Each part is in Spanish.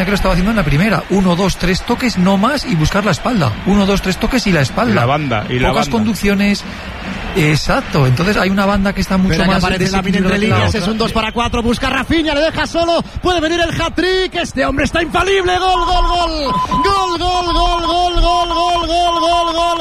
que lo estaba haciendo en la primera. 1, 2, 3 toques, no más, y buscar la espalda. 1, 2, 3 toques y la espalda. La banda. Y la pocas banda. Conducciones. Exacto, entonces hay una banda que está mucho más aparece Lamine entre líneas, es un 2 para 4, busca Rafinha, le deja solo, puede venir el hat-trick, este hombre está infalible, gol, gol, gol, gol, gol, gol, gol, gol, gol, gol, gol, gol,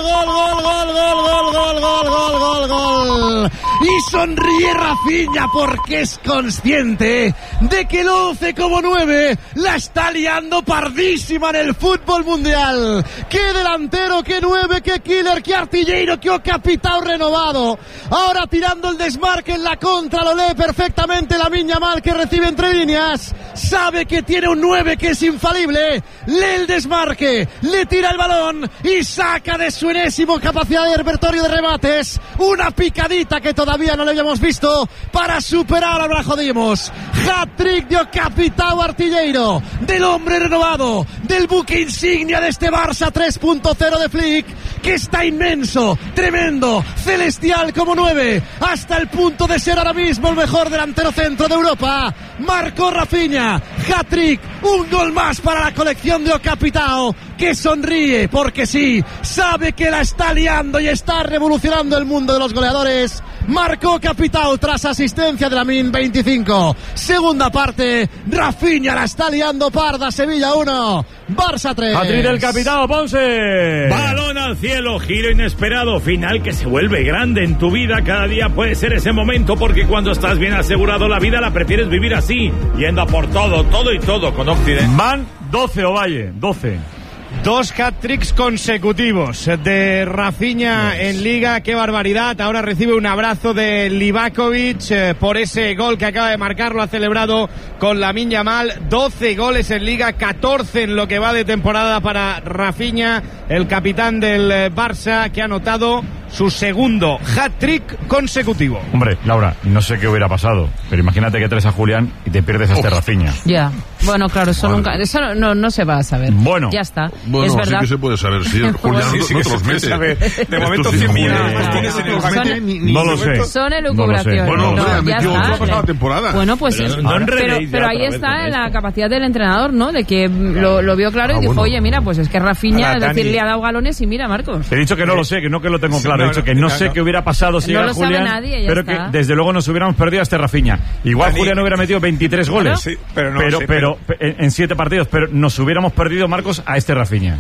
gol, gol, y sonríe Rafinha porque es consciente de que el 11 como 9 la está liando pardísima en el fútbol mundial. Qué delantero, qué 9, qué killer, qué artillero, qué capitán renovado. Ahora tirando el desmarque en la contra, lo lee perfectamente Lamine Yamal, que recibe entre líneas, sabe que tiene un 9 que es infalible, lee el desmarque, le tira el balón y saca de su enésimo capacidad de repertorio de remates una picadita que todavía no le habíamos visto para superar a Brahim Díaz. Hat-trick de Capitão Artilleiro, del hombre renovado, del buque insignia de este Barça 3.0 de Flick, que está inmenso, tremendo, celestial como 9, hasta el punto de ser ahora mismo el mejor delantero centro de Europa. Marcó Rafinha, hat-trick, un gol más para la colección de Capitão, que sonríe porque sí, sabe que la está liando y está revolucionando el mundo de los goleadores. Marcó Capitão tras asistencia de Lamine, 25. Segunda parte, Rafinha la está liando parda. Sevilla 1, Barça 3. Hat-trick del Capitão, Ponce. Balón al cielo, giro inesperado, final que se vuelve grande en tu vida. Cada día puede ser ese momento, porque cuando estás bien asegurado la vida la prefieres vivir así, yendo a por todo, todo y todo con Occident. Van 12 Ovalle, 12. 2 hat-tricks consecutivos de Rafinha en Liga, qué barbaridad. Ahora recibe un abrazo de Livakovic por ese gol que acaba de marcar, lo ha celebrado con Lamine Yamal. 12 goles en Liga, 14 en lo que va de temporada para Rafinha, el capitán del Barça, que ha anotado su segundo hat-trick consecutivo. Hombre, Laura, no sé qué hubiera pasado, pero imagínate que traes a Julián y te pierdes a este Rafinha. Ya, bueno, claro, eso nunca, eso no se va a saber. Bueno, ya está. Bueno, es verdad. sí que se puede saber, sí, Julián Sí, no que te los se puede mete. saber. De momento 100 millones tienes en el banco. No lo sé. Son elucubraciones. Bueno, hombre, ya metió está. la pasada temporada. Bueno, pues pero ahí está la capacidad del entrenador, ¿no? De que lo vio claro y dijo, bueno. oye, mira, pues es que Rafinha, Hola, es decir, Dani. le ha dado galones y mira, Marcos. He dicho que no lo sé, que no que lo tengo claro. He dicho que no sé qué hubiera pasado si No era lo sabe Julián, nadie, ya pero está. que desde luego nos hubiéramos perdido a este Rafinha. Igual Dani, Julián hubiera metido 23 goles, Sí, pero no pero, sé, pero en 7 partidos, pero nos hubiéramos perdido, Marcos, a este Rafinha.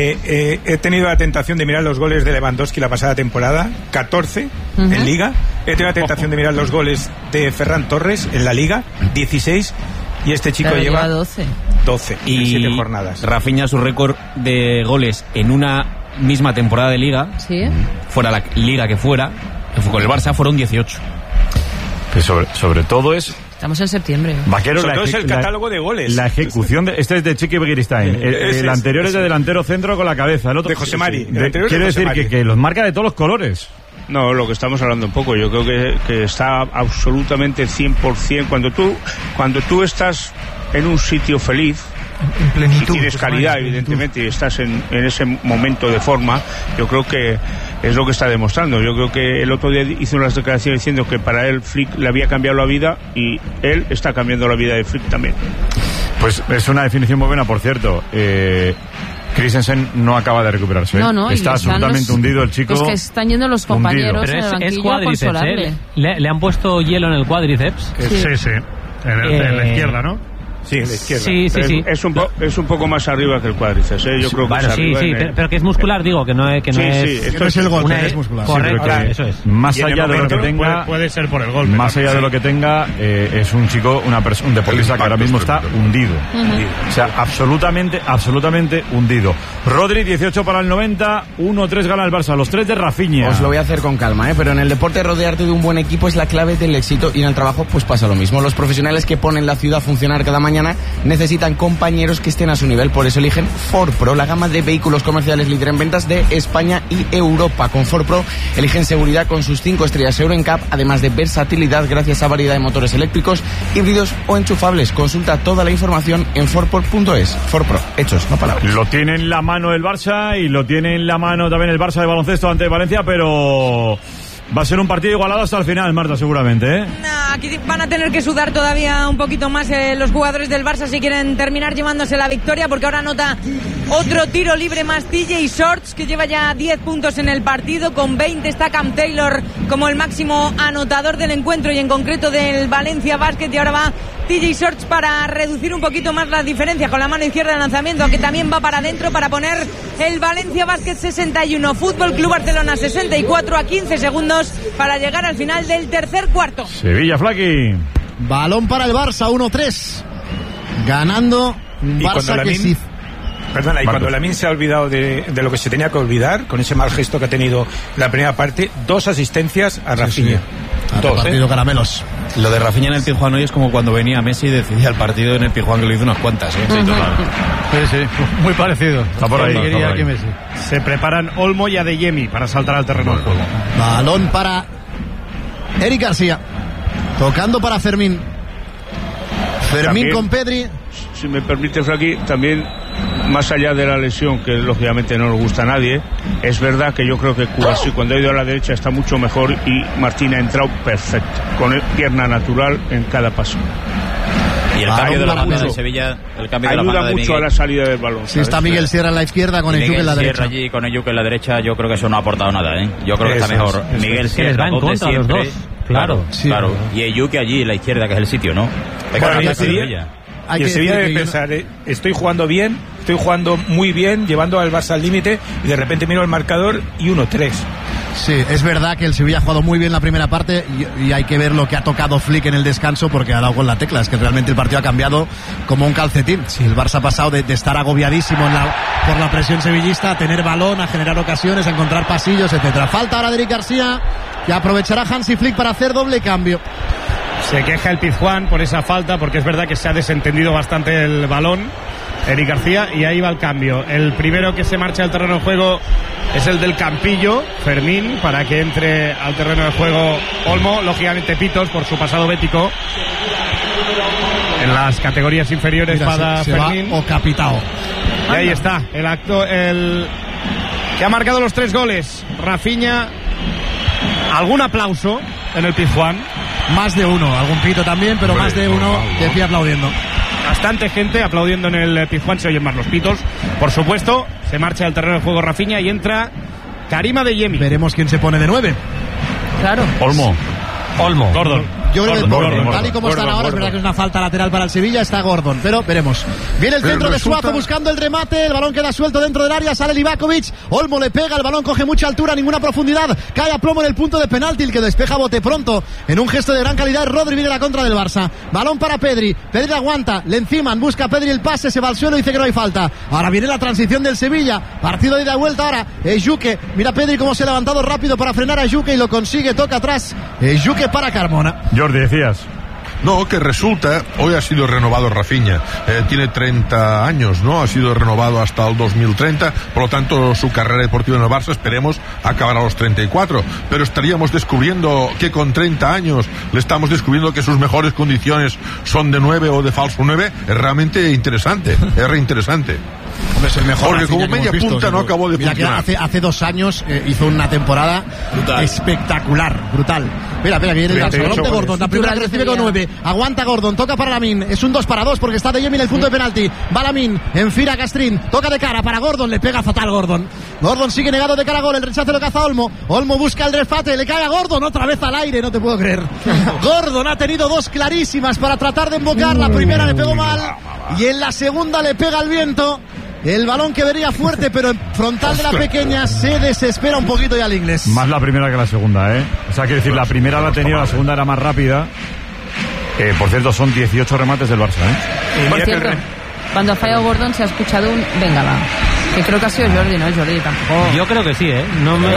He tenido la tentación de mirar los goles de Lewandowski la pasada temporada, 14 en Liga. He tenido la tentación de mirar los goles de Ferran Torres en la Liga, 16. Y este chico Pero lleva 12. 12 en Y 7 jornadas. Rafinha, su récord de goles en una misma temporada de Liga, Sí. fuera la Liga que fuera, con el Barça fueron 18. Que sobre todo es Estamos en septiembre. Vaquero, Sobre todo es el catálogo de goles. La ejecución de este es de Chiqui Begiristain. El anterior es de delantero centro con la cabeza. El otro De José Mari. El anterior es de quiero José decir Mari. que los marca de todos los colores. No, lo que estamos hablando un poco, yo creo que está absolutamente 100%. Cuando tú estás en un sitio feliz, en plenitud, si tienes calidad, evidentemente, y estás en ese momento de forma, yo creo que es lo que está demostrando. Yo creo que el otro día hizo unas declaraciones diciendo que para él Flick le había cambiado la vida, y él está cambiando la vida de Flick también. Pues es una definición muy buena, por cierto. Christensen no acaba de recuperarse. No, está absolutamente hundido el chico. Es que están yendo los compañeros en el banquillo a cuádriceps, consolarle. Le han puesto hielo en el cuádriceps. Sí. En la izquierda, ¿no? Sí, en la izquierda. Sí. Es un poco más arriba que el cuádriceps, yo creo que bueno, es arriba pero que es muscular, digo, que no es... esto es el golpe, una, es muscular. Correcto, Sí, eso es. Más Y en el allá de lo que momento tenga... puede ser por el golpe. Más allá de lo que tenga, es un chico, un deportista que ahora mismo está hundido. O sea, absolutamente hundido. Rodri, 18 para el 90, 1-3 gana el Barça. Los 3 de Rafinha. Os lo voy a hacer con calma, pero en el deporte rodearte de un buen equipo es la clave del éxito, y en el trabajo pues pasa lo mismo. Los profesionales que ponen la ciudad a funcionar cada mañana necesitan compañeros que estén a su nivel, por eso eligen Ford Pro, la gama de vehículos comerciales líder en ventas de España y Europa. Con Ford Pro eligen seguridad con sus 5 estrellas Euro NCAP, además de versatilidad gracias a variedad de motores eléctricos, híbridos o enchufables. Consulta toda la información en fordpro.es. Ford Pro, hechos, no palabras. Lo tiene en la mano el Barça, y lo tiene en la mano también el Barça de baloncesto ante Valencia, pero va a ser un partido igualado hasta el final, Marta, seguramente, ¿eh? aquí van a tener que sudar todavía un poquito más los jugadores del Barça si quieren terminar llevándose la victoria, porque ahora anota otro tiro libre más TJ Shorts, que lleva ya 10 puntos en el partido. Con 20 está Cam Taylor como el máximo anotador del encuentro y en concreto del Valencia Basket, y ahora va TJ Shorts para reducir un poquito más la diferencia con la mano izquierda de lanzamiento, aunque también va para adentro para poner el Valencia Basket 61, Fútbol Club Barcelona 64, a 15 segundos para llegar al final del tercer cuarto. Sevilla, Flaqui. Balón para el Barça, 1-3. Ganando un Barça que sí. Perdona, y cuando Lamine se ha olvidado de lo que se tenía que olvidar, con ese mal gesto que ha tenido la primera parte, 2 asistencias a Rafinha. Sí. Partido caramelos. Lo de Rafinha en el Pizjuán hoy es como cuando venía Messi y decidía el partido en el Pizjuán, que lo hizo unas cuantas. Sí, muy parecido. Está por ahí. Messi. Se preparan Olmo y Adeyemi para saltar al terreno del juego. Balón para Eric García. Tocando para Fermín. Fermín También, con Pedri. Si me permite, Flaqui, también, más allá de la lesión, que lógicamente no le gusta a nadie, es verdad que yo creo que Kouassi, cuando ha ido a la derecha, está mucho mejor, y Martín ha entrado perfecto, con pierna natural en cada paso. Y el cambio de la banda de Sevilla, el cambio de la banda de Miguel, mucho a la salida del balón. Sí, está Miguel Sierra en la izquierda con Ejuke en la derecha. allí con Ejuke en la derecha, yo creo que eso no ha aportado nada, ¿eh? Yo creo que está mejor Miguel Sierra, en contra de los dos. Claro. Y Ejuke allí en la izquierda, que es el sitio, ¿no? Y el Sevilla debe pensar, estoy jugando bien, estoy jugando muy bien, llevando al Barça al límite, y de repente miro el marcador y 1-3. Sí, es verdad que el Sevilla ha jugado muy bien la primera parte y hay que ver lo que ha tocado Flick en el descanso, porque ha dado con la tecla. Es que realmente el partido ha cambiado como un calcetín. Sí, el Barça ha pasado de estar agobiadísimo por la presión sevillista a tener balón, a generar ocasiones, a encontrar pasillos, etcétera. Falta ahora de Eric García, que aprovechará Hansi Flick para hacer doble cambio. Se queja el Pizjuán por esa falta, porque es verdad que se ha desentendido bastante el balón Eric García, y ahí va el cambio. El primero que se marcha al terreno de juego es el del Campillo, Fermín, para que entre al terreno de juego Olmo, lógicamente Pitos por su pasado bético. En las categorías inferiores para Fermín. O Capitao. Y ahí está, el que ha marcado los 3 goles, Rafinha. ¿Algún aplauso en el Pizjuán? Más de uno, algún pito también, pero más de uno decía aplaudiendo. Bastante gente aplaudiendo en el Pizjuán, se oyen más los pitos. Por supuesto, se marcha al terreno de juego Rafinha y entra Karim Adeyemi. Veremos quién se pone de 9. Claro. Olmo. Gordon. Yo creo que tal y como están ahora, es verdad que es una falta lateral para el Sevilla, está Gordon, pero veremos. Viene el centro de Suazo buscando el remate, el balón queda suelto dentro del área, sale Livakovic, Olmo le pega, el balón coge mucha altura, ninguna profundidad, cae a plomo en el punto de penalti, el que despeja bote pronto, en un gesto de gran calidad. Rodri viene la contra del Barça, balón para Pedri aguanta, le enciman, busca Pedri el pase, se va al suelo y dice que no hay falta. Ahora viene la transición del Sevilla, partido de ida y vuelta ahora, Ejuke, mira Pedri cómo se ha levantado rápido para frenar a Ejuke y lo consigue, toca atrás, Ejuke para Carmona. Jordi, decías. No, que resulta, hoy ha sido renovado Rafinha, tiene 30 años, ¿no? Ha sido renovado hasta el 2030, por lo tanto su carrera deportiva en el Barça, esperemos, acabará a los 34, pero estaríamos descubriendo que con 30 años le estamos descubriendo que sus mejores condiciones son de 9 o de falso 9, es realmente interesante, es reinteresante. Hombre, es el mejor. Porque como media punta no acabó de funcionar. Que hace 2 años hizo una temporada espectacular, brutal. Mira, que viene el balón de Gordon, la primera que recibe con 9. Aguanta Gordon, toca para Lamine, es un 2 para 2 porque está Adeyemi en el punto de penalti. Va Lamine, enfila Castrín, toca de cara para Gordon, le pega fatal Gordon. Gordon sigue negado de cara a gol, el rechazo lo caza Olmo. Olmo busca el refate, le cae a Gordon otra vez al aire, no te puedo creer. Gordon ha tenido 2 clarísimas para tratar de embocar, la primera le pegó mal y en la segunda le pega al viento. El balón que vería fuerte, pero en frontal de la pequeña se desespera un poquito ya el inglés. Más la primera que la segunda, ¿eh? O sea, quiero decir, la primera la ha tenido, la segunda era más rápida. Por cierto, son 18 remates del Barça, ¿eh? Por cierto, cuando ha fallado Gordon se ha escuchado un venga va. Que creo que ha sido Jordi, ¿no? Jordi tampoco. Yo creo que sí, ¿eh? No me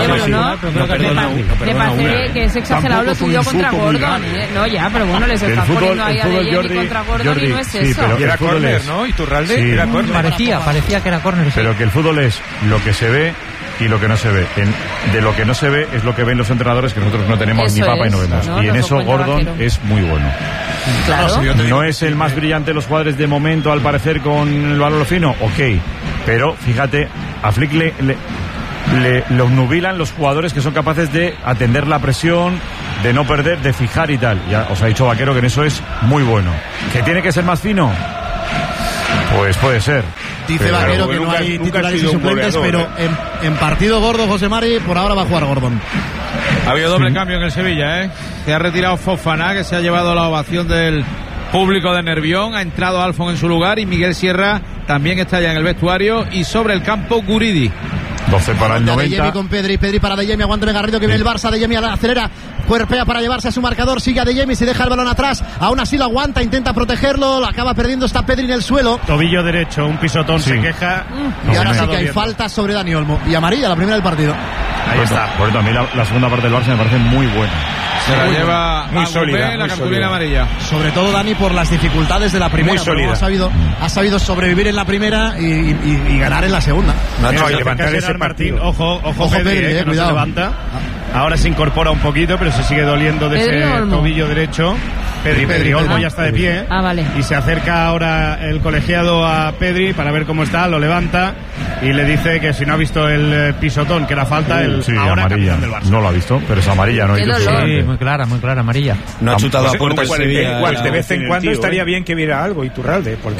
parece que es exagerado lo tuyo contra Gordon. No, ya, pero bueno, les estás poniendo ahí a Adeyemi contra Gordon y no es eso. Pero era córner, ¿no? Iturralde sí, era córner. Parecía que era córner. Pero que el fútbol es lo que se ve y lo que no se ve. De lo que no se ve es lo que ven los entrenadores, que nosotros no tenemos eso ni papa es, y no vemos. ¿no? Y en eso Gordon es muy bueno. Claro. No es el más brillante de los jugadores de momento, al parecer, con el balón fino, ok. Pero fíjate, a Flick le obnubilan los jugadores que son capaces de atender la presión, de no perder, de fijar y tal. Ya os ha dicho Vaquero que en eso es muy bueno. ¿Que tiene que ser más fino? Pues puede ser. Dice Vaquero que no hay titulares y suplentes, pero en partido gordo, José Mari, por ahora va a jugar Gordon. Ha habido doble cambio en el Sevilla, ¿eh? Se ha retirado Fofana, que se ha llevado la ovación del público de Nervión. Ha entrado Alfon en su lugar y Miguel Sierra también está ya en el vestuario. Y sobre el campo, Guridi. 12 para el 90. Adeyemi con Pedri para Adeyemi, aguanta Garrido que viene el Barça. Adeyemi acelera, cuerpea para llevarse a su marcador, sigue Adeyemi, se deja el balón atrás, aún así lo aguanta, intenta protegerlo, lo acaba perdiendo, está Pedri en el suelo. Tobillo derecho, un pisotón, se queja. Y ahora sí que hay falta sobre Dani Olmo. Y amarilla, la primera del partido. Ahí está. Por eso a mí la segunda parte del Barça me parece muy buena. Se la lleva muy sólida, la cartulina amarilla. Sobre todo Dani por las dificultades de la primera. Ha sabido sobrevivir en la primera y ganar en la segunda. No, y levantar ese partido. Ojo Pedri, que no se levanta. Ahora se incorpora un poquito, pero se sigue doliendo de ese tobillo derecho. Pedri Olmo ya está de pie. Vale. Y se acerca ahora el colegiado a Pedri para ver cómo está, lo levanta y le dice que si no ha visto el pisotón, que era falta, ahora amarilla. Del Barça. No lo ha visto, pero es amarilla, ¿no? Sí, muy clara, amarilla. No ha chutado a puerta el Sevilla. Igual, de vez en cuando estaría bien que viera algo Iturralde, porque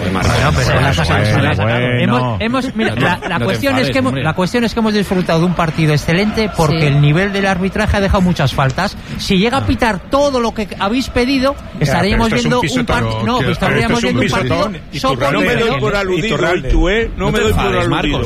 la cuestión es que hemos disfrutado de un partido excelente porque el nivel del arbitraje ha dejado muchas faltas. Si llega a pitar todo lo que habéis pedido, estaríamos viendo un partido. No, estaríamos viendo un partido. No me doy por aludido, no me doy por aludido.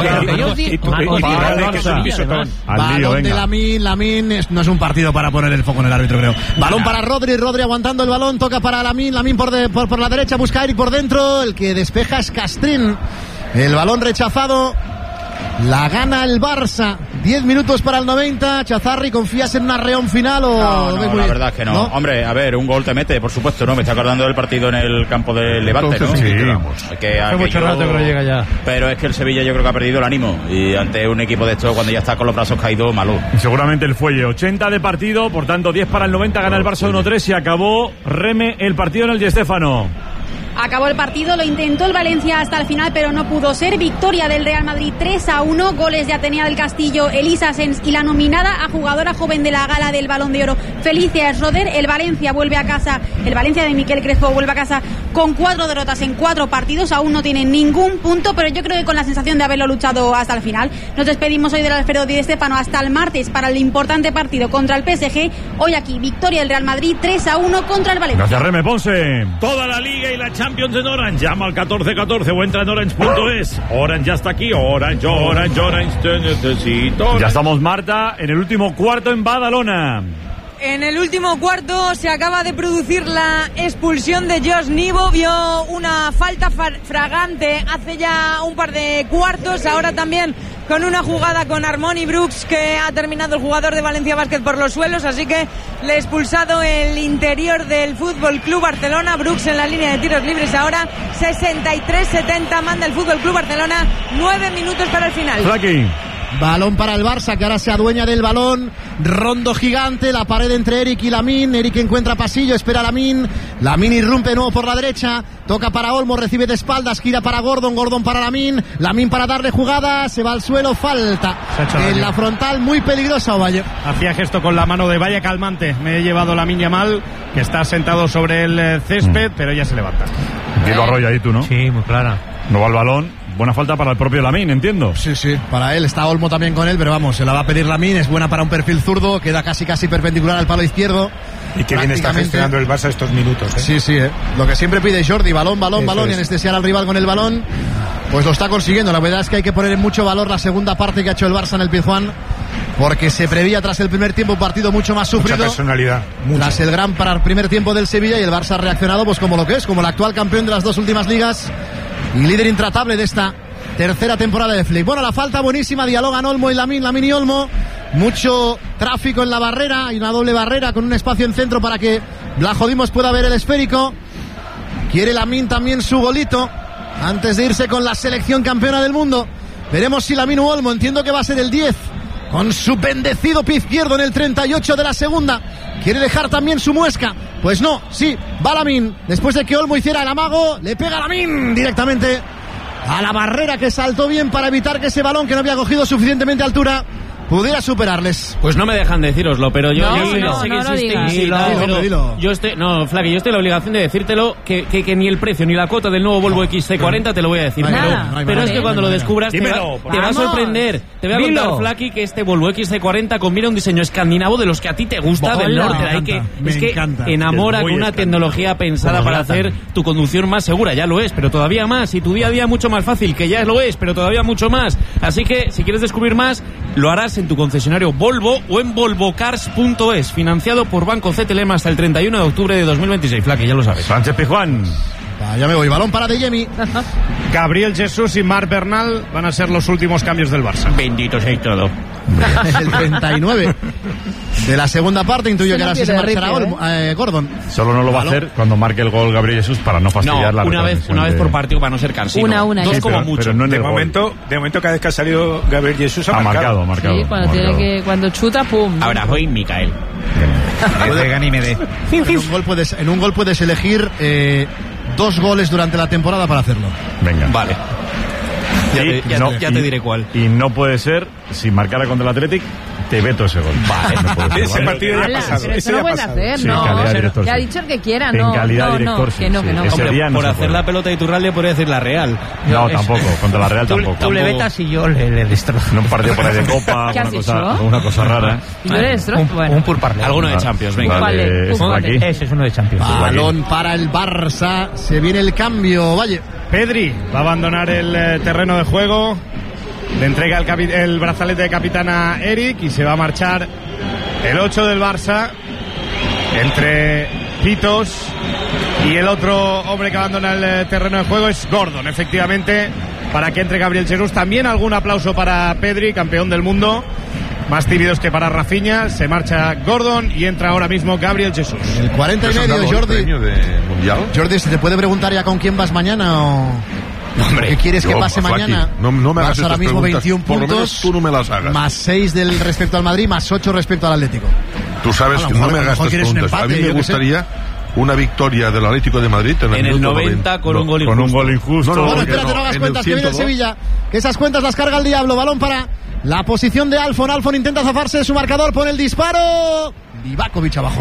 Balón de Lamine no es un partido para poner el foco en el árbitro, creo. Balón para Rodri aguantando el balón, toca para Lamine por la derecha, busca a Eric por dentro, el que despeja es Castrín. El balón rechazado. La gana el Barça. 10 minutos para el 90. Chazarri, ¿confías en un arreón final o...? No, la verdad es que no. Hombre, a ver, un gol te mete, por supuesto, ¿no? Me está acordando del partido en el campo de Levante, ¿no? Sí, hace mucho rato que no llega ya. Pero es que el Sevilla yo creo que ha perdido el ánimo. Y ante un equipo de estos, cuando ya está con los brazos caídos, malo. Seguramente el fuelle. 80 de partido, por tanto 10 para el 90. Gana el Barça 1-3 y acabó Reme el partido en el Di Stéfano. Acabó el partido, lo intentó el Valencia hasta el final, pero no pudo ser. Victoria del Real Madrid 3-1, goles de Atenea del Castillo, Elisa Sens y la nominada a jugadora joven de la gala del Balón de Oro, Felicia Schroeder. El Valencia vuelve a casa, el Valencia de Miquel Crespo vuelve a casa con 4 derrotas en 4 partidos, aún no tiene ningún punto, pero yo creo que con la sensación de haberlo luchado hasta el final. Nos despedimos hoy del Alfredo Di Stéfano hasta el martes para el importante partido contra el PSG. Hoy aquí, victoria del Real Madrid 3-1 contra el Valencia. Gracias, Reme Ponce. Toda la Liga y la Champions en Orange. Llama al 1414 o entra en orange.es. Orange ya está aquí. Orange te necesito. Ya estamos, Marta, en el último cuarto en Badalona. En el último cuarto se acaba de producir la expulsión de Josh Nivo. Vio una falta fragante hace ya un par de cuartos. Ahora también con una jugada con Armoni Brooks, que ha terminado el jugador de Valencia Basket por los suelos. Así que le ha expulsado el interior del Fútbol Club Barcelona. Brooks en la línea de tiros libres ahora. 63-70 manda el Fútbol Club Barcelona. 9 minutos para el final. Flaqui. Balón para el Barça, que ahora se adueña del balón. Rondo gigante, la pared entre Eric y Lamine. Eric encuentra pasillo, espera a Lamine. Lamine irrumpe de nuevo por la derecha. Toca para Olmo, recibe de espaldas, gira para Gordon para Lamine. Lamine para darle jugada, se va al suelo, falta. En la frontal, muy peligrosa Ovalle. Hacía gesto con la mano de vaya calmante. Me he llevado Lamine Yamal, que está sentado sobre el césped, pero ya se levanta. Dilo Arroyo ahí tú, ¿no? Sí, muy clara. No va el balón. Buena falta para el propio Lamine, entiendo. Sí, para él. Está Olmo también con él, pero vamos, se la va a pedir Lamine. Es buena para un perfil zurdo, queda casi perpendicular al palo izquierdo. Y que bien está gestionando el Barça estos minutos, ¿eh? Sí. Lo que siempre pide Jordi, balón, y anestesiar al rival con el balón. Pues lo está consiguiendo. La verdad es que hay que poner en mucho valor la segunda parte que ha hecho el Barça en el Pizjuán, porque se prevía tras el primer tiempo un partido mucho más sufrido. Mucha personalidad. Tras el gran primer tiempo del Sevilla, y el Barça ha reaccionado pues como lo que es, como el actual campeón de las 2 últimas ligas y líder intratable de esta tercera temporada de Flick. Bueno, la falta buenísima, dialogan Olmo y Lamine y Olmo. Mucho tráfico en la barrera, hay una doble barrera con un espacio en centro para que Blajodimos pueda ver el esférico. Quiere Lamine también su golito antes de irse con la selección campeona del mundo. Veremos si Lamine o Olmo, entiendo que va a ser el 10, con su bendecido pie izquierdo en el 38 de la segunda. Quiere dejar también su muesca. Pues no, sí, va Lamine. Después de que Olmo hiciera el amago, le pega Lamine directamente a la barrera, que saltó bien para evitar que ese balón, que no había cogido suficientemente altura, pudiera superarles. Pues no me dejan decíroslo, pero yo yo estoy en la obligación de decírtelo que ni el precio ni la cuota del nuevo Volvo XC40 te lo voy a decir. Pero es que cuando lo descubras te va a sorprender. Te voy a contar, Flaky, que este Volvo XC40 combina un diseño escandinavo de los que a ti te gusta del norte. Es que enamora con una tecnología pensada para hacer tu conducción más segura. Ya lo es, pero todavía más. Y tu día a día mucho más fácil, que ya lo es, pero todavía mucho más. Así que si quieres descubrir más, lo harás en tu concesionario Volvo o en volvocars.es, financiado por Banco CTLM hasta el 31 de octubre de 2026. Flaky, ya lo sabes. Sánchez Pizjuán. Ya me voy, balón para De Jemi. Gabriel Jesús y Marc Bernal van a ser los últimos cambios del Barça. Bendito sea todo. El 39 de la segunda parte, intuyo que ahora sí se marchará Gordon. Solo no lo va a hacer cuando marque el gol Gabriel Jesús para no fastidiar una vez por partido para no ser cansino. Dos como mucho. Pero no de momento cada vez que ha salido Gabriel Jesús ha marcado. Sí, cuando chuta, pum. Ahora voy Micael. En un gol puedes elegir 2 goles durante la temporada para hacerlo. Venga. Vale. Ya te diré cuál. Y no puede ser, si marcara contra el Athletic, te veto ese gol. Vale. Ese partido ya ha pasado. Eso no puede hacer, sí, no. Ya ha dicho el que quiera, no. En calidad director, que no. Hombre, por hacer la pelota de Iturralde podría decir la Real. No, tampoco. Contra la Real tampoco. Tú le vetas y yo le destrozo. En un partido por ahí de Copa, alguna cosa rara. ¿Y yo le destrozo? Un purparle. Alguno de Champions, venga. Vale, ese es uno de Champions. Balón para el Barça. Se viene el cambio, Valle. Pedri va a abandonar el terreno de juego. Le entrega el brazalete de capitán a Eric y se va a marchar el 8 del Barça entre Pitos y el otro hombre que abandona el terreno de juego es Gordon, efectivamente, para que entre Gabriel Jesús. También algún aplauso para Pedri, campeón del mundo. Más tímidos que para Rafinha. Se marcha Gordon y entra ahora mismo Gabriel Jesús. El 40 y medio, Jordi. Jordi, ¿se te puede preguntar ya con quién vas mañana o...? Hombre, ¿qué quieres que pase mañana? No me hagas ahora mismo preguntas, 21 puntos. Por lo menos tú no me las hagas. Más 6 del respecto al Madrid, más 8 respecto al Atlético. Tú sabes que no me hagas estas preguntas. A mí me gustaría una victoria del Atlético de Madrid en el 90 con un gol injusto. Bueno, espérate, no hagas cuentas, que viene el Sevilla. Que esas cuentas las carga el diablo. Balón para la posición de Alfon. Alfon intenta zafarse de su marcador, pone el disparo. Livakovic abajo.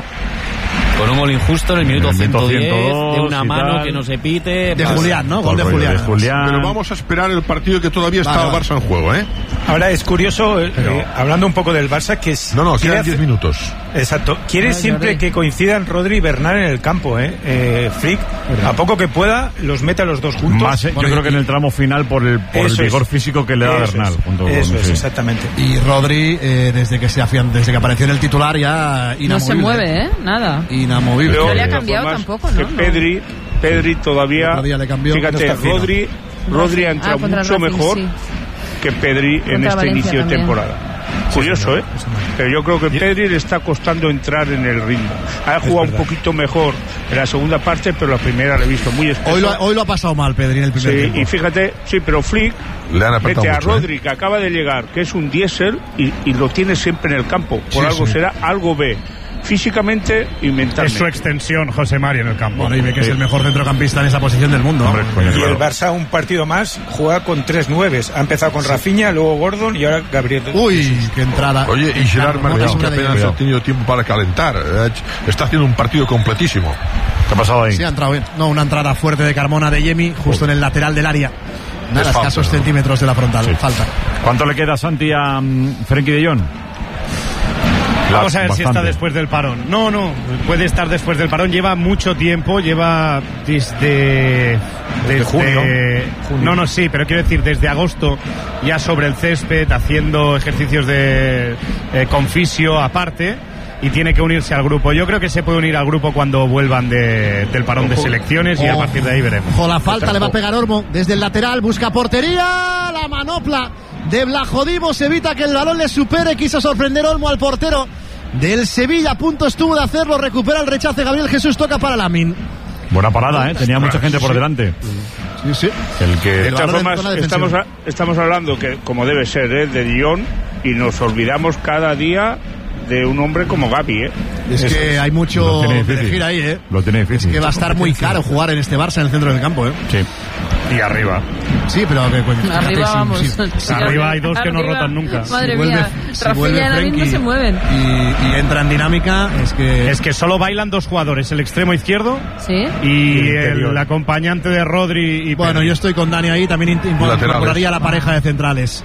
Con un gol injusto en el minuto 110, de una mano que no se pite. De Julián, ¿no? Gol de Julián. Pero vamos a esperar el partido que todavía está el Barça en juego, ¿eh? Ahora es curioso, hablando un poco del Barça, que es... No, quedan 10 minutos. Exacto. Quiere siempre que coincidan Rodri y Bernal en el campo, Flick, a poco que pueda, los mete a los dos juntos. Más, yo creo que en el tramo final por el vigor físico que le da Bernal. Eso es, exactamente. Y Rodri, desde que apareció en el titular, ya inamovible. No se mueve, nada. Inamovible. No le ha cambiado tampoco, ¿no? Que Pedri todavía le cambió. Fíjate, Rodri ha entrado mucho mejor que Pedri en este inicio de temporada. Curioso, Pero yo creo que Pedri le está costando entrar en el ritmo. Ha jugado un poquito mejor en la segunda parte, pero la primera la he visto muy espeso. Hoy lo ha pasado mal Pedri en el primer tiempo. Y fíjate, pero Flick mete a Rodri, que acaba de llegar, que es un diésel, y lo tiene siempre en el campo. Por algo será, algo ve. Físicamente y mentalmente. Es su extensión, José Mario, en el campo. Bueno, y ve que es el mejor centrocampista en esa posición del mundo. Hombre, y el Barça, un partido más, juega con 3 nueves. Ha empezado con Rafinha, luego Gordon y ahora Gabriel. Uy, qué entrada. Oye, y Gerard Martín, que apenas ha tenido tiempo para calentar. Está haciendo un partido completísimo. ¿Qué ha pasado ahí? Sí, ha entrado bien. No, una entrada fuerte de Carmona de Jemi, justo en el lateral del área. Nada, escasos centímetros de la frontal. Falta. ¿Cuánto le queda, Santi, a Frenkie de Jong? Vamos a ver si está después del parón. No, puede estar después del parón. Lleva mucho tiempo, lleva desde junio. No, sí, pero quiero decir, desde agosto ya sobre el césped, haciendo ejercicios de con fisio aparte, y tiene que unirse al grupo. Yo creo que se puede unir al grupo cuando vuelvan del parón de selecciones y a partir de ahí veremos. Ojo, la falta le va a pegar Olmo desde el lateral, busca portería, la manopla de Blajodimos evita que el balón le supere, quiso sorprender Olmo al portero del Sevilla, a punto estuvo de hacerlo, recupera el rechace Gabriel Jesús, toca para Lamin. Buena parada, tenía mucha gente por delante. Sí. De todas formas, estamos hablando que, como debe ser, de Jong, y nos olvidamos cada día de un hombre como Gavi, Es que hay mucho que elegir ahí, Lo tiene difícil. Es que va a estar muy caro jugar en este Barça en el centro del campo, Sí. Y arriba. Sí, pero arriba vamos. Arriba hay dos que no rotan nunca. Madre mía, Rafinha y Lamine no se mueven. Y entra en dinámica, es que solo bailan dos jugadores, el extremo izquierdo y el acompañante de Rodri. Y bueno, yo estoy con Dani ahí, también incorporaría la pareja de centrales.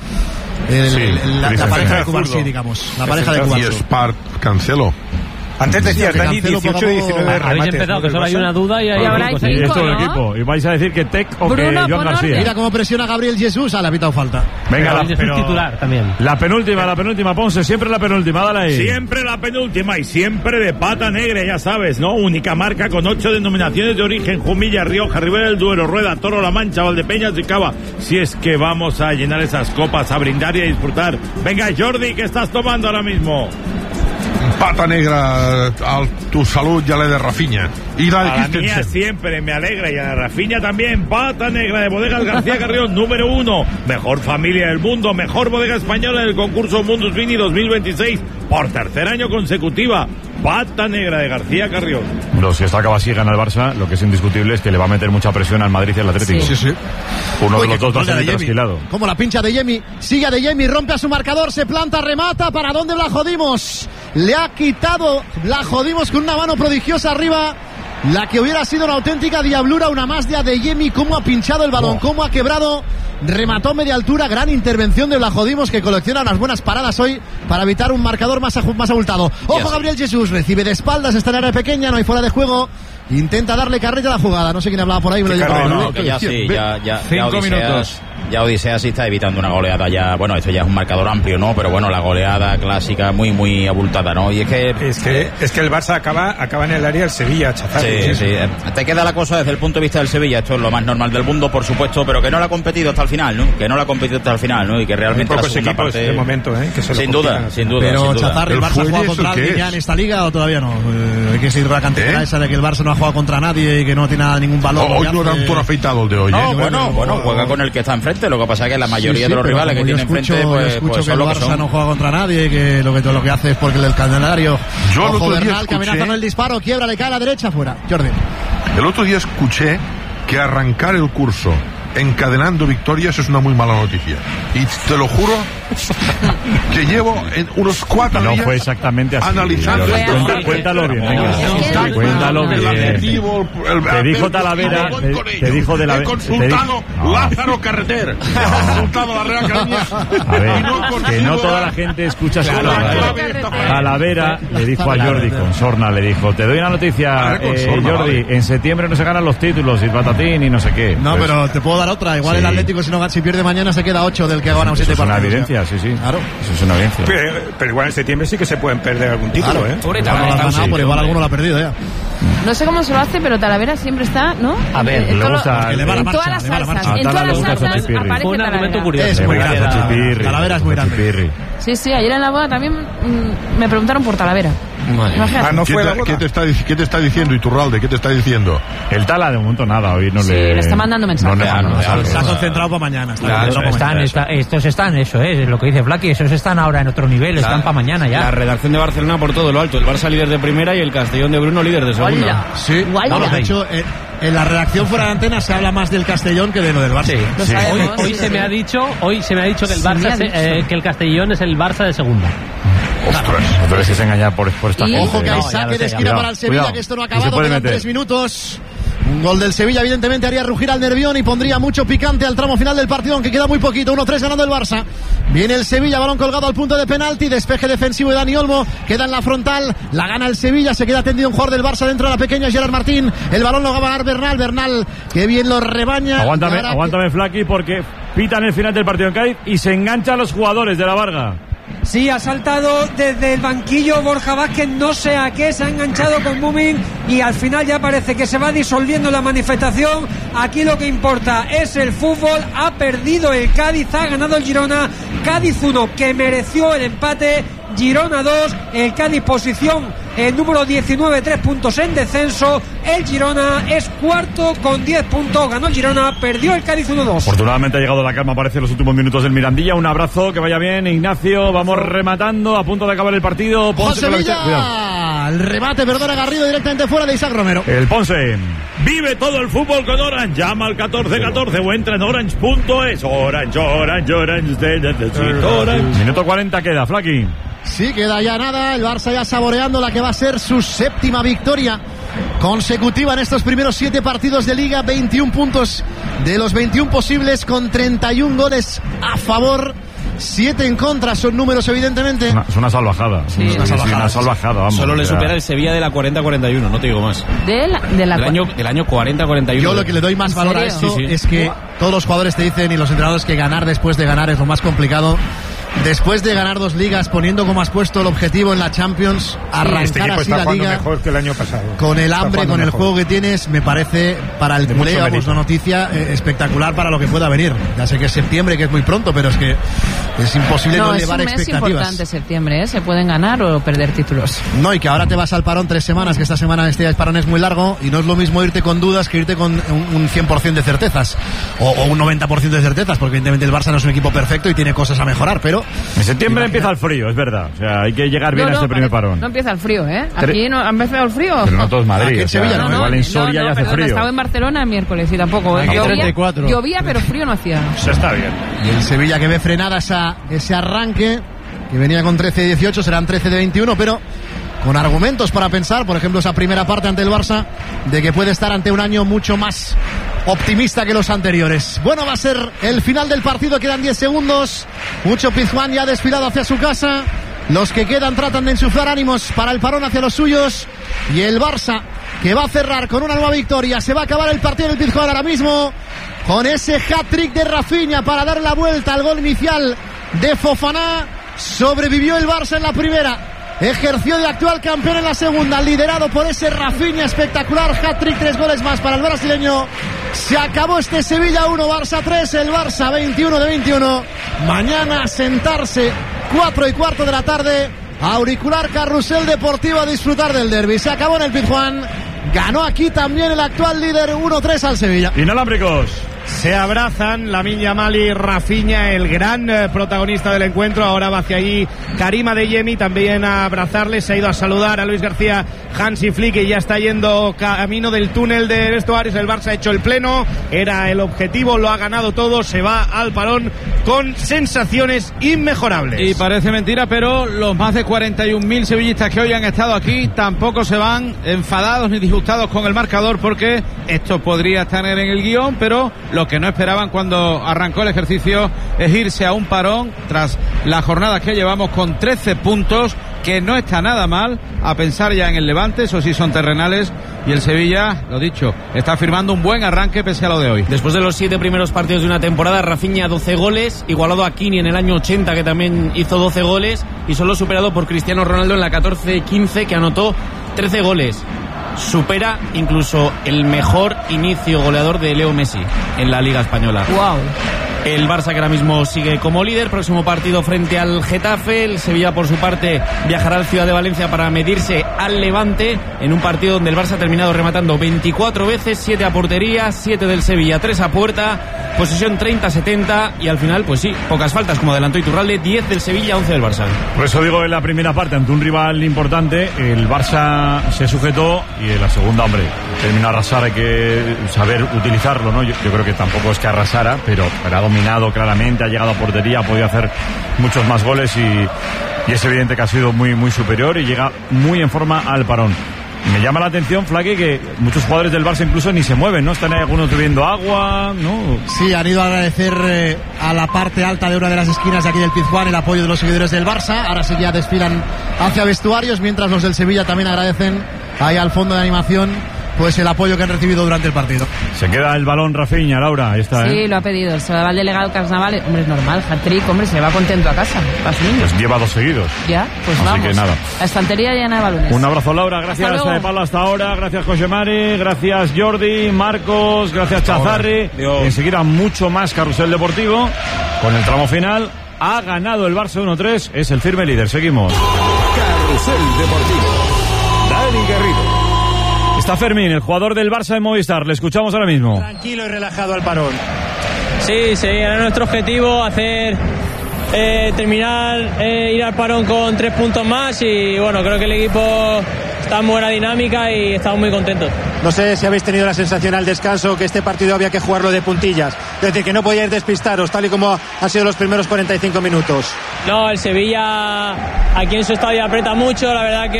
La pareja de Cubarsí, digamos. La pareja de Cubarsí. Y Spart Cancelo. Antes decías, Dani, 18 y 19 remates. Habéis empezado, que solo hay una duda y hay cinco, y esto del equipo. Y vais a decir que Tec o Bruno, que Joan García. Mira cómo presiona Gabriel Jesús. Le ha pitado falta. Venga, pero titular también. La penúltima, Ponce. Siempre la penúltima, dale ahí. Siempre la penúltima y siempre de pata negra, ya sabes, ¿no? Única marca con 8 denominaciones de origen: Jumilla, Rioja, Ribera del Duero, Rueda, Toro, La Mancha, Valdepeñas y Cava. Si es que vamos a llenar esas copas, a brindar y a disfrutar. Venga, Jordi, ¿qué estás tomando ahora mismo? Pata negra a tu salud y a la de Rafinha. Y la de a la mía siempre me alegra y a la de Rafinha también. Pata negra de Bodegas García Carrión, número 1. Mejor familia del mundo, mejor bodega española del concurso Mundus Vini 2026 por tercer año consecutiva. Pata negra de García Carrión. No, si esta acaba así gana el Barça, lo que es indiscutible es que le va a meter mucha presión al Madrid y al Atlético. Sí. Uno de los dos va a ser trasquilado. Como la pincha de Yemi, sigue a de Yemi, rompe a su marcador, se planta, remata. ¿Para dónde Blajodimos? Le ha quitado Blajodimos con una mano prodigiosa arriba. La que hubiera sido una auténtica diablura, una más de Adeyemi. Cómo ha pinchado el balón, cómo ha quebrado. Remató media altura, gran intervención de Blajodimos, que colecciona unas buenas paradas hoy para evitar un marcador más abultado. Ojo, Gabriel Jesús, recibe de espaldas, está en área pequeña, no hay fuera de juego. Intenta darle carrera a la jugada. No sé quién hablaba por ahí. Ya 5 minutos. Ya Odisea sí está evitando una goleada ya. Bueno, esto ya es un marcador amplio, ¿no? Pero bueno, la goleada clásica muy, muy abultada, ¿no? Y es que el Barça acaba en el área del Sevilla, Chazar. Sí. Te queda la cosa desde el punto de vista del Sevilla. Esto es lo más normal del mundo, por supuesto, pero que no la ha competido hasta el final, ¿no? Y que realmente la segunda parte... de momento, que se sin duda. Pero Chazar, ¿el Barça ha jugado contra alguien ya en esta liga o todavía no? Hay que seguir la cantidad esa de que el Barça no ha jugado contra nadie y que no tiene ningún valor. Hoy no era un tono afeitado el de hoy. No, bueno, juega con el que está enfrente. Lo que pasa es que la mayoría de los rivales que tiene enfrente escucho que el Barça no juega contra nadie y que lo que hace es porque el calendario. Ojo, Bernal, que amenaza con el disparo, quiebra, le cae a la derecha, fuera. Jordi. El otro día escuché que arrancar el curso encadenando victorias es una muy mala noticia. Y te lo juro que llevo en unos 4 días. No fue exactamente así. Analizando. Cuéntalo bien, venga. Cuéntalo bien. Te dijo Talavera. Te dijo de la. He consultado Lázaro Carreter. He consultado la Real Academia. A ver, que no toda la gente escucha su palabra. Talavera le dijo a Jordi con sorna, le dijo: te doy una noticia, Jordi. En septiembre no se ganan los títulos y patatín y no sé qué. No, pero te puedo dar otra. Igual el Atlético, si pierde mañana, se queda 8 del que ha ganado 7 partidos. Es una evidencia, sí. Claro. Eso es una evidencia. Pero igual en septiembre sí que se pueden perder algún título, Pero igual alguno lo ha perdido ya. No sé cómo se lo hace, pero Talavera siempre está, ¿no? A ver, le gusta. En todas las salsas. En todas las salsas aparece un argumento curioso. Es muy grande. Talavera es muy grande. Sí, ayer en la boda también me preguntaron por Talavera. ¿Qué te está diciendo Iturralde? ¿Qué te está diciendo? El Tala de momento nada, hoy no le está mandando mensajes. Está concentrado para mañana. Estos están, eso es lo que dice Flaky, esos están ahora en otro nivel, están para mañana ya. La redacción de Barcelona por todo lo alto, el Barça líder de primera y el Castellón de Bruno líder de segunda. Sí, de hecho, en la redacción fuera de antena se habla más del Castellón que de lo del Barça. Sí. Hoy se me ha dicho que el Barça que el Castellón es el Barça de segunda. Ostras, otra vez se engaña por esta gente. Ojo que hay saque de esquina para el Sevilla, que esto no ha acabado, quedan 3 minutos. Un gol del Sevilla evidentemente haría rugir al Nervión y pondría mucho picante al tramo final del partido, aunque queda muy poquito. 1-3 ganando el Barça. Viene el Sevilla, balón colgado al punto de penalti, despeje defensivo de Dani Olmo, queda en la frontal, la gana el Sevilla, se queda tendido un jugador del Barça dentro de la pequeña, Gerard Martín. El balón lo va a ganar Bernal, que bien lo rebaña. Aguántame Flaky, porque pitan el final del partido en Cádiz y se enganchan los jugadores de la Varga. Sí, ha saltado desde el banquillo Borja Vázquez, no sé a qué, se ha enganchado con Mumin y al final ya parece que se va disolviendo la manifestación. Aquí lo que importa es el fútbol. Ha perdido el Cádiz, ha ganado el Girona. Cádiz 1, que mereció el empate, Girona 2, el Cádiz posición número 19, 3 puntos en descenso. El Girona es cuarto con 10 puntos, ganó el Girona, perdió el Cádiz 1-2. Afortunadamente ha llegado la calma, parece, en los últimos minutos del Mirandilla. Un abrazo, que vaya bien, Ignacio. Vamos rematando, a punto de acabar el partido. Sevilla, El remate, perdona, Garrido directamente fuera de Isaac Romero. El Ponce. Vive todo el fútbol con Orange. Llama al 1414 o entra en orange.es. Orange. Minuto 40 queda, Flaqui. Sí, queda ya nada. El Barça ya saboreando la que va a ser su 7ª victoria consecutiva en estos primeros 7 partidos de Liga. 21 puntos de los 21 posibles, con 31 goles a favor, 7 en contra. Son números, evidentemente. Es una salvajada. Sí, una salvajada, vamos. Solo le supera el Sevilla de la 40-41, no te digo más. Del año 40-41. Yo lo que le doy más valor a esto es que todos los jugadores te dicen, y los entrenadores, que ganar después de ganar es lo más complicado. Después de ganar 2 ligas, poniendo como has puesto el objetivo en la Champions, arrancar este equipo así está la liga mejor que el año pasado. Con el hambre, con el juego que tienes, me parece para el culé, vamos, una noticia espectacular para lo que pueda venir. Ya sé que es septiembre, que es muy pronto, pero es que es imposible no elevar expectativas. Es importante septiembre, se pueden ganar o perder títulos. No, y que ahora te vas al parón 3 semanas, que esta semana este parón es muy largo, y no es lo mismo irte con dudas que irte con un 100% de certezas o un 90% de certezas, porque evidentemente el Barça no es un equipo perfecto y tiene cosas a mejorar, pero en septiembre empieza el frío, es verdad. O sea, hay que llegar bien a este primer parón. No empieza el frío, ¿eh? Aquí no ha empezado el frío. Pero no todo es Madrid. Aquí en Sevilla, no, igual en Soria ya hace frío. Estaba en Barcelona el miércoles y tampoco. Llovía, pero frío no hacía. Eso está bien. Y el Sevilla, que ve frenada ese arranque, que venía con 13 de 18, serán 13 de 21, pero con argumentos para pensar, por ejemplo, esa primera parte ante el Barça, de que puede estar ante un año mucho más optimista que los anteriores. Bueno, va a ser el final del partido, quedan 10 segundos. Mucho Pizjuán ya ha desfilado hacia su casa. Los que quedan tratan de insuflar ánimos para el parón hacia los suyos. Y el Barça, que va a cerrar con una nueva victoria. Se va a acabar el partido del Pizjuán ahora mismo con ese hat-trick de Rafinha para dar la vuelta al gol inicial de Fofana. Sobrevivió el Barça en la primera, ejerció de actual campeón en la segunda, liderado por ese Rafinha espectacular, hat-trick, 3 goles más para el brasileño. Se acabó este Sevilla 1, Barça 3, el Barça 21 de 21. Mañana a sentarse 4:15 de la tarde, auricular Carrusel Deportivo, a disfrutar del derbi. Se acabó en el Pizjuán, ganó aquí también el actual líder 1-3 al Sevilla. Inalámbricos. Se abrazan Lamine Yamal y Rafinha, el gran protagonista del encuentro. Ahora va hacia allí Karim Adeyemi también a abrazarle. Se ha ido a saludar a Luis García Hansi Flick, y ya está yendo camino del túnel de vestuarios. El Barça ha hecho el pleno, era el objetivo, lo ha ganado todo. Se va al parón con sensaciones inmejorables. Y parece mentira, pero los más de 41.000 sevillistas que hoy han estado aquí tampoco se van enfadados ni disgustados con el marcador, porque esto podría estar en el guión, pero lo que no esperaban cuando arrancó el ejercicio es irse a un parón tras la jornada que llevamos con 13 puntos, que no está nada mal, a pensar ya en el Levante, eso sí son terrenales, y el Sevilla, lo dicho, está firmando un buen arranque pese a lo de hoy. Después de los 7 primeros partidos de una temporada, Rafinha 12 goles, igualado a Kini en el año 80, que también hizo 12 goles, y solo superado por Cristiano Ronaldo en la 14-15, que anotó 13 goles. Supera incluso el mejor inicio goleador de Leo Messi en la Liga Española. Wow. El Barça, que ahora mismo sigue como líder, próximo partido frente al Getafe. El Sevilla, por su parte, viajará al Ciudad de Valencia para medirse al Levante, en un partido donde el Barça ha terminado rematando 24 veces, 7 a portería, 7 del Sevilla, 3 a puerta, posesión 30-70, y al final, pues sí, pocas faltas, como adelantó Iturralde, 10 del Sevilla, 11 del Barça. Por eso digo, en la primera parte, ante un rival importante, el Barça se sujetó, y en la segunda, hombre, terminó a arrasar. Hay que saber utilizarlo, ¿no? Yo creo que tampoco es que arrasara, pero ha dominado claramente, ha llegado a portería, ha podido hacer muchos más goles, y es evidente que ha sido muy, muy superior y llega muy en forma al parón. Me llama la atención, Flaque, que muchos jugadores del Barça incluso ni se mueven, ¿no? Están ahí algunos bebiendo agua, ¿no? Sí, han ido a agradecer a la parte alta de una de las esquinas de aquí del Pizjuán el apoyo de los seguidores del Barça. Ahora sí ya desfilan hacia vestuarios, mientras los del Sevilla también agradecen ahí al fondo de animación pues el apoyo que han recibido durante el partido. Se queda el balón Rafinha, Laura, ahí está. Sí, lo ha pedido, se va al delegado Carnaval. Hombre, es normal, hat-trick, hombre, se va contento a casa. Pues lleva 2 seguidos. Ya, pues así vamos. Que nada. La estantería llena de balones. Un abrazo, Laura, gracias Pablo hasta ahora, gracias José Mari, gracias Jordi, Marcos, gracias Chazarri. Enseguida mucho más Carrusel Deportivo con el tramo final. Ha ganado el Barça 1-3, es el firme líder. Seguimos. Carrusel Deportivo. Dani Garrido. Está Fermín, el jugador del Barça de Movistar. Le escuchamos ahora mismo. Tranquilo y relajado al parón. Sí, era nuestro objetivo hacer terminar, ir al parón con 3 puntos más, y bueno, creo que el equipo está en buena dinámica y estamos muy contentos. No sé si habéis tenido la sensación al descanso que este partido había que jugarlo de puntillas, es decir, que no podíais despistaros tal y como han sido los primeros 45 minutos. No, el Sevilla aquí en su estadio aprieta mucho, la verdad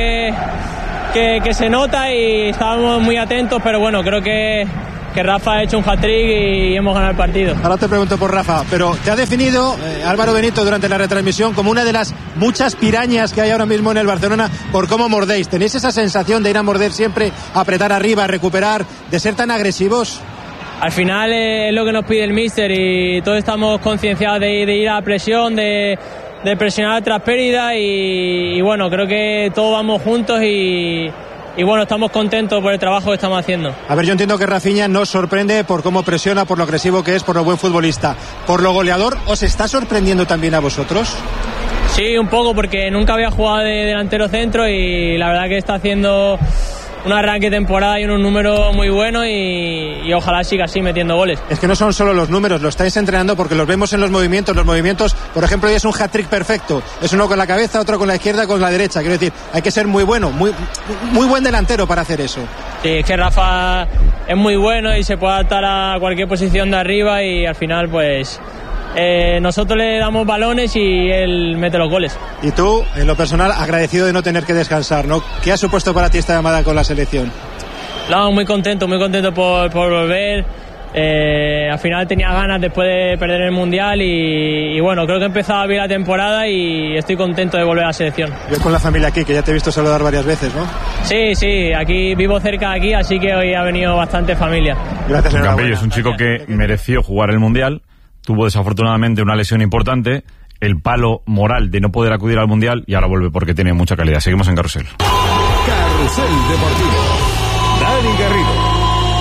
que se nota y estábamos muy atentos, pero bueno, creo que Rafa ha hecho un hat-trick y hemos ganado el partido. Ahora te pregunto por Rafa, pero te ha definido Álvaro Benito durante la retransmisión como una de las muchas pirañas que hay ahora mismo en el Barcelona por cómo mordéis. ¿Tenéis esa sensación de ir a morder siempre, apretar arriba, recuperar, de ser tan agresivos? Al final es lo que nos pide el míster y todos estamos concienciados de ir a la presión, de presionar tras pérdida y bueno, creo que todos vamos juntos y bueno, estamos contentos por el trabajo que estamos haciendo. A ver, yo entiendo que Rafinha nos sorprende por cómo presiona, por lo agresivo que es, por lo buen futbolista. ¿Por lo goleador os está sorprendiendo también a vosotros? Sí, un poco, porque nunca había jugado de delantero centro y la verdad que está haciendo un arranque de temporada y unos números muy buenos y ojalá siga así metiendo goles. Es que no son solo los números, lo estáis entrenando porque los vemos en los movimientos, por ejemplo, hoy es un hat-trick perfecto, es uno con la cabeza, otro con la izquierda, con la derecha, quiero decir, hay que ser muy bueno, muy buen delantero para hacer eso. Sí, es que Rafa es muy bueno y se puede adaptar a cualquier posición de arriba y al final pues nosotros le damos balones y él mete los goles. Y tú, en lo personal, agradecido de no tener que descansar, ¿no? ¿Qué ha supuesto para ti esta llamada con la selección? No, muy contento por volver. Al final tenía ganas después de perder el Mundial y bueno, creo que he empezado bien la temporada y estoy contento de volver a la selección. Yo con la familia aquí, que ya te he visto saludar varias veces, ¿no? Sí, aquí vivo cerca de aquí, así que hoy ha venido bastante familia. Gracias, Campello es un chico que mereció jugar el Mundial. Tuvo desafortunadamente una lesión importante, el palo moral de no poder acudir al Mundial y ahora vuelve porque tiene mucha calidad. Seguimos en Carrusel. Carrusel Deportivo. Dani Garrido.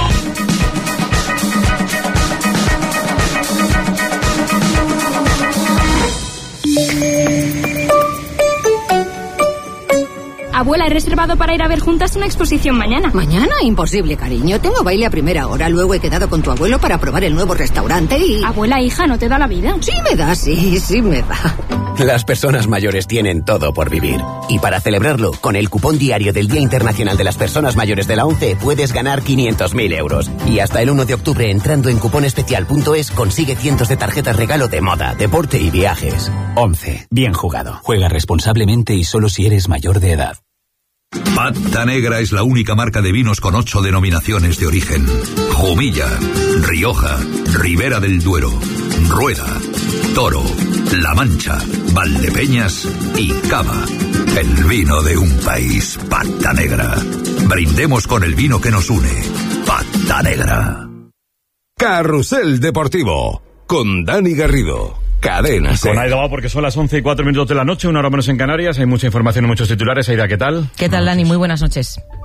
Abuela, he reservado para ir a ver juntas una exposición mañana. ¿Mañana? Imposible, cariño. Tengo baile a primera hora. Luego he quedado con tu abuelo para probar el nuevo restaurante y... Abuela, hija, ¿no te da la vida? Sí me da, sí me da. Las personas mayores tienen todo por vivir. Y para celebrarlo, con el cupón diario del Día Internacional de las Personas Mayores de la ONCE puedes ganar 500.000 euros. Y hasta el 1 de octubre, entrando en cuponespecial.es, consigue cientos de tarjetas regalo de moda, deporte y viajes. ONCE. Bien jugado. Juega responsablemente y solo si eres mayor de edad. Pata Negra es la única marca de vinos con 8 denominaciones de origen. Jumilla, Rioja, Ribera del Duero, Rueda, Toro, La Mancha, Valdepeñas y Cava. El vino de un país. Pata Negra. Brindemos con el vino que nos une. Pata Negra. Carrusel Deportivo con Dani Garrido. Cadena Ser. Con Aida va porque son las 11:04 de la noche, una hora menos en Canarias. Hay mucha información y muchos titulares. Aida, ¿qué tal? ¿Qué tal, Dani? Muy buenas noches.